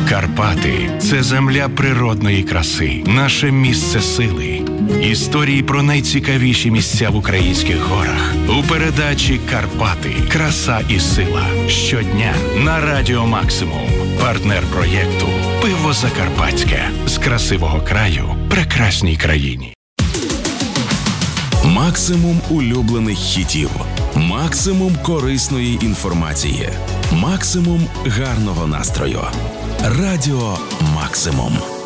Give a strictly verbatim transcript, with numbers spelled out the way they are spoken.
Карпати – це земля природної краси, наше місце сили. Історії про найцікавіші місця в українських горах у передачі «Карпати. Краса і сила». Щодня на Радіо Максимум. Партнер проєкту «Пиво Закарпатське». З красивого краю прекрасній країні. Максимум улюблених хітів. Максимум корисної інформації. Максимум гарного настрою. Радіо Максимум.